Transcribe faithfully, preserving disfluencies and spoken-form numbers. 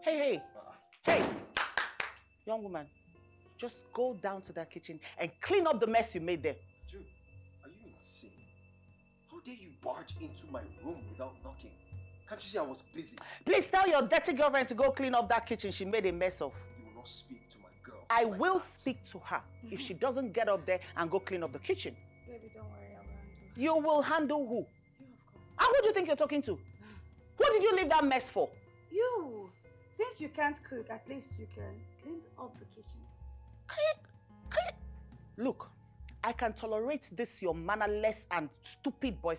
Hey, hey, uh-uh. hey, young woman, just go down to that kitchen and clean up the mess you made there. Dude, are you insane? How dare you barge into my room without knocking? Can't you see I was busy? Please tell your dirty girlfriend to go clean up that kitchen she made a mess of. You will not speak to my girl. I like will that. speak to her mm-hmm. if she doesn't get up there and go clean up the kitchen. Baby, don't worry, I will handle. You will handle who? You, of course. And who do you think you're talking to? Who did you leave that mess for? You. Since you can't cook, at least you can clean up the kitchen. Look, I can tolerate this your mannerless and stupid boyfriend.